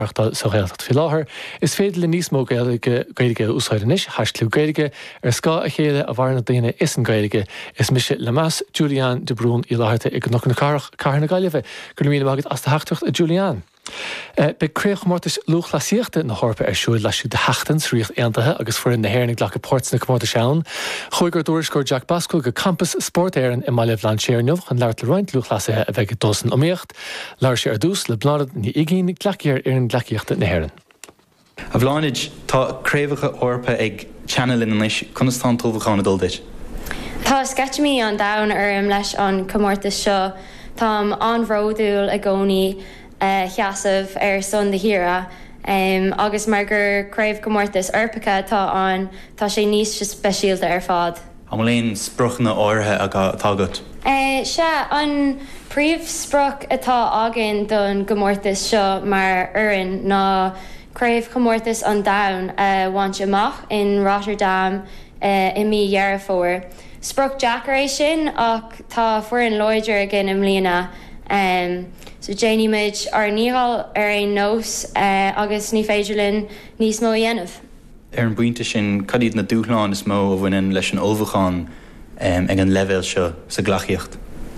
sa réaltacht fi láthair. Is féidir le níos mó gailige úsáidenis, hastlú gailige sca a chéile a bharna daine is an gailige is mise le más Julian de Brún I láthirte ag nach na carna gaiileh go mí agad as heachtucht a Julian. Beréoch mórtas luchlasíochta na hórpa siúil leisú de hechtans riocht aantathe agus fuair na hairnig le ports na cummórta seán. Chúigur dúirscóir Jack Basco go campus sport éireann I Maileh Landséirneamh an leir le roiint luchlasathe a bheith dosan omíocht, leir sé ar dús le blád ní igén gleaciar ar an gleaciíochta na haireann. A bhláineid tá créimhacha orpa ag channel in leis chunastán tóbhachána duldeid. Tá sketchmí an dain leis an cummórtas seo tá an bhródúil a gcónaí cheasamh son de hira agus mar gur craibh cummórtas orpacha tá sé níos speisialta fad. Am léon spruchna áirithe a tágat? Se an príomh spruch atá agan don cummórtas seo mar uan ná craibh cummórtas an dain bhaint amach in Rotterdam I mí dhearafóir. Spruch Jackaréis sin ach tá fuair an loidir gin im líana. So Janie Midge ar níhall ar ein nós agus ní féidirlinn níos mó dhéanamh. Ar an buinte sin cadíad na dúchláin is mó a bhainean leis an olbhacháin ag an level seo sa ghlachaíocht.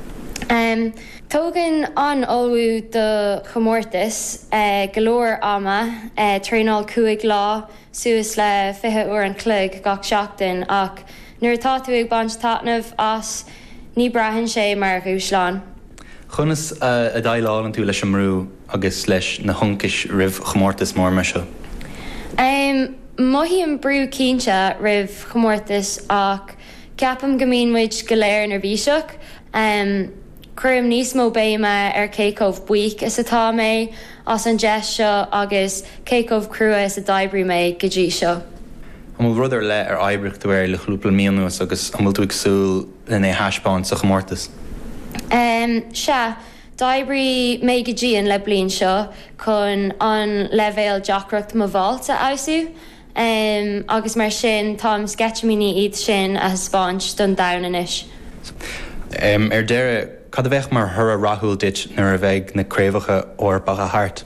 Tógan an olbhú do chomórtas golóir ama trínáil 5 lá suas le 20 uair an clog gach seachtain ach nuair tá tú ag baint táitnamh as ní braithinn sé mar gúsláán. Chunas a dailán tú leis amrú agus leis na thunkis rih chomórtas mór me seo? Maihí an brú cínte rih chomórtas ach ceapam gomínmuid go léir ar bhíseach. Cuirim níos mó béime ar céicómh buic is atá mé as an deis seo agus céicómh crua is a daibrí mé go dtí seo. Am bhfuil rudidir le ar oibricht ar le chlúpla míonús agus am bhfuil tú ag súil in é haispáin sa chomórtas? Se, daibrí mé go dtíon le blion seo chun an levéal deachreacht má bháilta ausú agus mar sin tám sketchmíní iad sin a spáint don dainanis. Ar deire cad a bheith mar thur a rathúil dit nuair a bheith na créimhacha orpacha thart?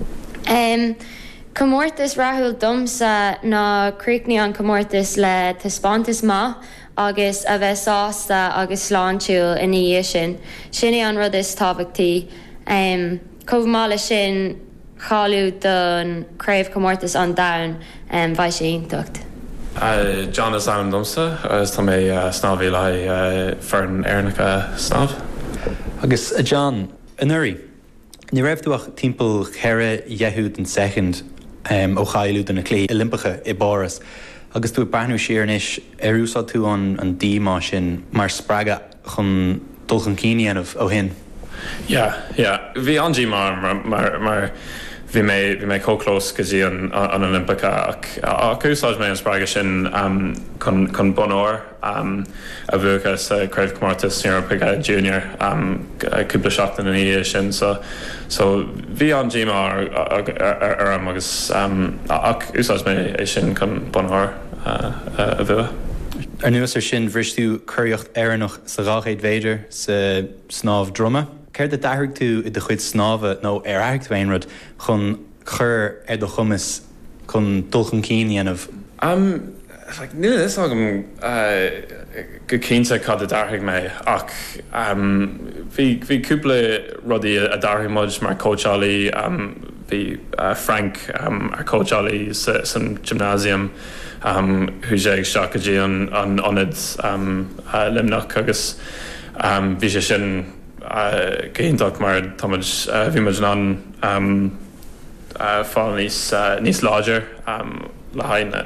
Commórtas rathúil domsa ná críicní an commórtas le taspántas má agus a bheith sásta agus sláintúil in dhé sin. Sin é an rud is tábhachtaí. Chomh mála sin cháú don craibh commórtas an dain bhaid sé iontacht. John is an domsa, agus tá mé snábhí le fear an airnacha snáb. Agus John, an uirí, ní raibhúach timpeall cheire dheithúd an second ó chailú na clé Olympacha I Boris. Agus tú breithniú siarnis ar úsá tú an díá sin mar sppraga chun dulchan cíineanamh ó hin. Ja, bhí andí mar bhí mé cóclós go dtí an Olympacha ach úsáid mé an sppraga sin chun bonóir a bhuachas craibh cummórtas Olympacha junior cúpla seachtain in dhé sin so bhí andí mar ar agus ach úsáid mé é sin chun bonóir a bhuacha. Ar nuas ar sin bhristú chuiriocht éireannach sa ráchéad féidir sa snámh droma. Céir de dathraigh tú I do chuid snámha nó ar aircht bhéinrod chun chur ar do chumas chun dulchan cíineanamh? Ní is agam go cínta cad a darthaigh mé ach bhí cúpla rudaí a darthaigh muid mar cóteálaí bhí Frank ar cóteálaí san gymnásium thuúsé ag seach go dtí an ionad limnach agus bhí sé sin géintach mar táid bhí muid an fáil níos láidir le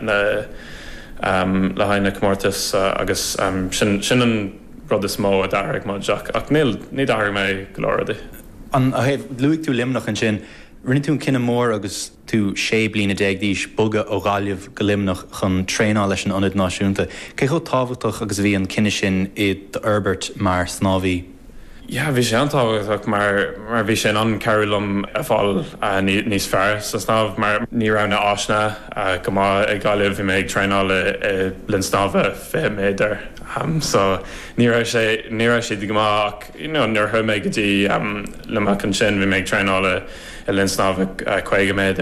haine cummórtas agus sin an rud is mó a darthaigh muid ach ní darthaigh mé go leor. An a héh luigh tú limnach an sin, rinne tú cinenne mór agus tú sé blina déag díos buga ó gáileh go limnach chun tréáil leis an ionad náisiúnta. Cé go táhachtach agus bhí an cinenne sin I d'Herbert mar snábhí? Ja, bhí sé antáhachtach mar bhí sé an ceirlumm a fáil níos fearr sa snámh mar ní rana áisna go má ag gáileh bhí mé ag tréáil linn snámha 5 méidir So ní sé de goach nuair thu méid gotí le an sin bhí méid treála a linsnáh chuige méid